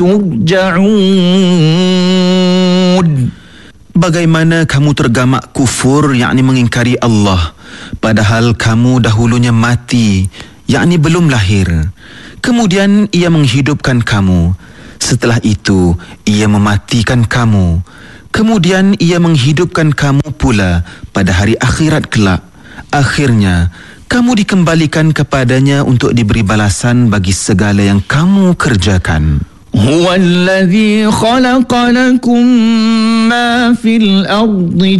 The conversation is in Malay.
ترجعون. Bagaimana kamu tergamak kufur, yakni mengingkari Allah, padahal kamu dahulunya mati, yakni belum lahir. Kemudian ia menghidupkan kamu. Setelah itu ia mematikan kamu. Kemudian ia menghidupkan kamu pula pada hari akhirat kelak. Akhirnya kamu dikembalikan kepadanya untuk diberi balasan bagi segala yang kamu kerjakan. هو الذي خلق لكم ما في الأرض